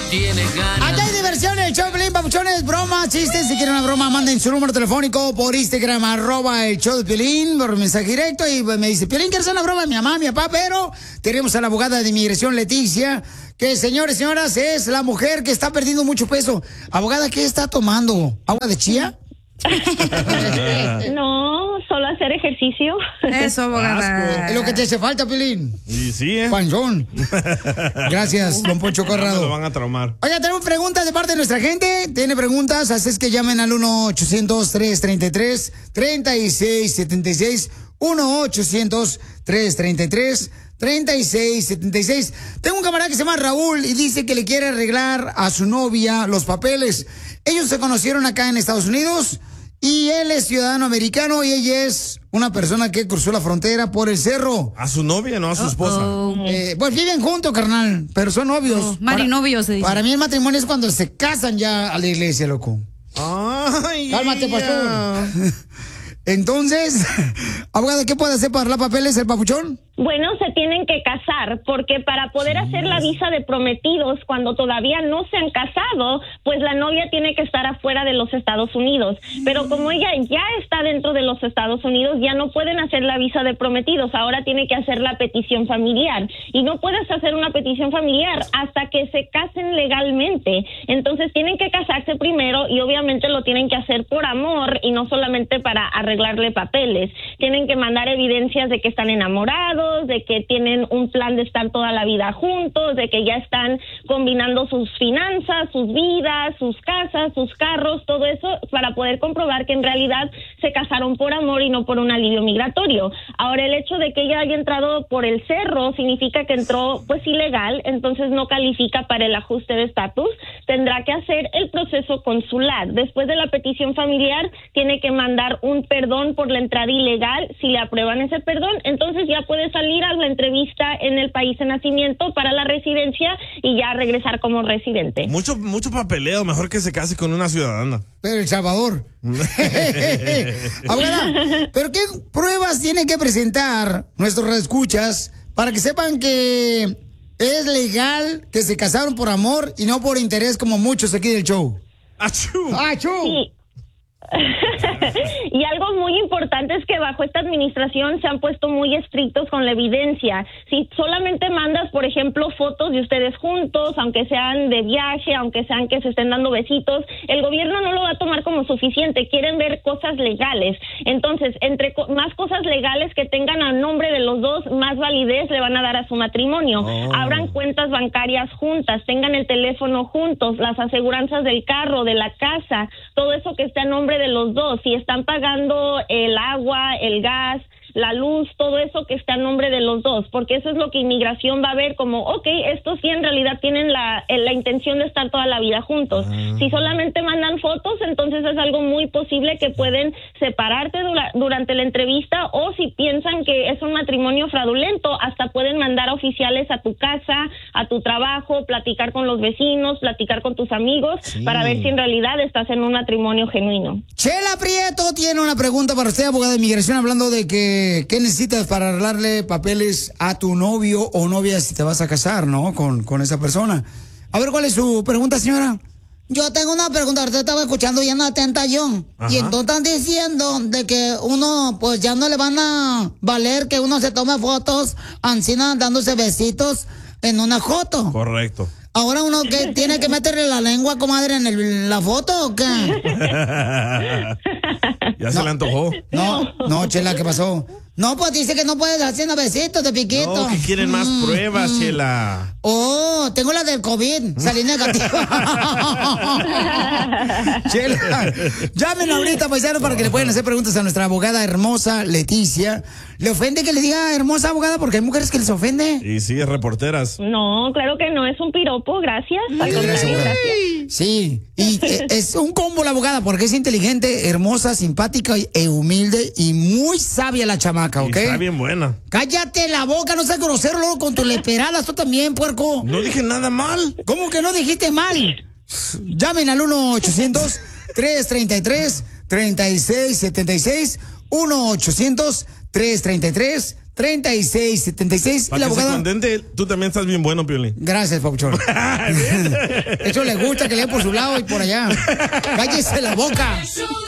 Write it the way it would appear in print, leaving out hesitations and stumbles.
tiene ganas. Acá hay diversión en el show de Piolín, papuchones, bromas, chistes. Si quieren una broma, manden su número telefónico por Instagram, @el show de Piolín, por mensaje directo. Y me dice, Piolín, ¿quieres hacer una broma? Mi mamá, mi papá, pero tenemos a la abogada de inmigración, Leticia, que, señores y señoras, es la mujer que está perdiendo mucho peso. Abogada, ¿qué está tomando? ¿Agua de chía? No, solo hacer ejercicio. Eso, abogada. Es lo que te hace falta, Piolín. Y sí, Panzón. Gracias, don Poncho Corrado. Lo van a traumar. Oiga, tenemos preguntas de parte de nuestra gente. Tiene preguntas, así es que llamen al 1-800-333-3676. 1-800-333-3676. Tengo un camarada que se llama Raúl y dice que le quiere arreglar a su novia los papeles. Ellos se conocieron acá en Estados Unidos y él es ciudadano americano y ella es una persona que cruzó la frontera por el cerro. ¿A su novia, no a su esposa? Pues viven juntos, carnal, pero son novios. Marinovios, se dice. Para mí el matrimonio es cuando se casan ya a la iglesia, loco. Ay, cálmate, pastor. Entonces, abogada, ¿qué puede hacer para arreglar papeles el papuchón? Bueno, se tienen que casar, porque para poder hacer la visa de prometidos cuando todavía no se han casado, pues la novia tiene que estar afuera de los Estados Unidos. Pero como ella ya está dentro de los Estados Unidos, ya no pueden hacer la visa de prometidos. Ahora tiene que hacer la petición familiar. Y no puedes hacer una petición familiar hasta que se casen legalmente. Entonces tienen que casarse primero y obviamente lo tienen que hacer por amor y no solamente para arreglarle papeles. Tienen que mandar evidencias de que están enamorados, de que tienen un plan de estar toda la vida juntos, de que ya están combinando sus finanzas, sus vidas, sus casas, sus carros, todo eso para poder comprobar que en realidad se casaron por amor y no por un alivio migratorio. Ahora, el hecho de que ella haya entrado por el cerro significa que entró pues ilegal, entonces no califica para el ajuste de estatus. Tendrá que hacer el proceso consular. Después de la petición familiar, tiene que mandar un perdón por la entrada ilegal. Si le aprueban ese perdón, entonces ya puede salir a la entrevista en el país de nacimiento para la residencia y ya regresar como residente. Mucho papeleo, mejor que se case con una ciudadana. Pero El Salvador. Abogada, ¿pero qué pruebas tienen que presentar nuestros redescuchas para que sepan que es legal que se casaron por amor y no por interés como muchos aquí del show? ¡Achú! ¡Achú! Sí. Y algo muy importante es que bajo esta administración se han puesto muy estrictos con la evidencia. Si solamente mandas, por ejemplo, fotos de ustedes juntos, aunque sean de viaje, aunque sean que se estén dando besitos, el gobierno no lo va a tomar como suficiente. Quieren ver cosas legales. Entonces, entre más cosas legales que tengan a nombre de los dos, más validez le van a dar a su matrimonio. Abran cuentas bancarias juntas, tengan el teléfono juntos, las aseguranzas del carro, de la casa, todo eso que esté a nombre de los dos. Si están pagando el agua, el gas, la luz, todo eso que está a nombre de los dos, porque eso es lo que inmigración va a ver como, estos sí en realidad tienen la intención de estar toda la vida juntos. Si solamente mandan fotos, entonces es algo muy posible que pueden separarte durante la entrevista, o si piensan que es un matrimonio fraudulento, hasta pueden mandar oficiales a tu casa, a tu trabajo, platicar con los vecinos, platicar con tus amigos, para ver si en realidad estás en un matrimonio genuino. Chela Prieto tiene una pregunta para usted, abogada de inmigración, hablando de que ¿qué necesitas para arreglarle papeles a tu novio o novia si te vas a casar, ¿no? Con esa persona. A ver, ¿cuál es su pregunta, señora? Yo tengo una pregunta, ahorita estaba escuchando bien atenta yo. Ajá. Y entonces están diciendo de que uno, pues ya no le van a valer que uno se tome fotos ancina dándose besitos en una foto. Correcto. Ahora uno que tiene que meterle la lengua, comadre, en la foto, ¿o qué? ¿Ya se le antojó? No, Chela, ¿qué pasó? No, pues dice que no puedes hacer besitos de piquito. No, que quieren más pruebas, Chela. Oh, tengo la del COVID, salí negativa. Chela, llamen ahorita, paisanos, para que le puedan hacer preguntas a nuestra abogada hermosa, Leticia. ¿Le ofende que le diga hermosa abogada? Porque hay mujeres que les ofende. Y sí, reporteras. No, claro que no, es un piropo, gracias. Al contrario, gracias. Sí, y es un combo la abogada, porque es inteligente, hermosa, simpática e humilde y muy sabia la chamaca, ¿ok? Y está bien buena. Cállate la boca, no seas grosero luego con tus leperadas, tú también, puerco. No dije nada mal. ¿Cómo que no dijiste mal? Llamen al 1-800-333-3676, 1-800-333-3676. 3676. Y Para la que se abogada. contente, tú también estás bien bueno, Piolín. Gracias, Pauchón. Eso le gusta que le dé por su lado y por allá. Cállese la boca.